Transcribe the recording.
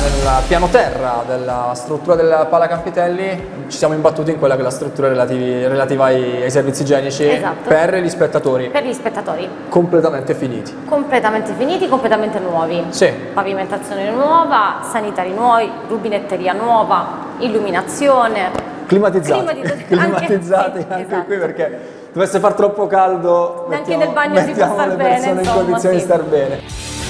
Nel piano terra della struttura del Pala Campitelli ci siamo imbattuti in quella che è la struttura relativa ai servizi igienici. Esatto. Per gli spettatori. Per gli spettatori. Completamente finiti. Completamente finiti, completamente nuovi. Sì. Pavimentazione nuova, sanitari nuovi, rubinetteria nuova, illuminazione. Climatizzati anche esatto. qui, perché dovesse far troppo caldo Neanche nel bagno si può mettiamo star le bene, persone in insomma, condizioni sì. di star bene.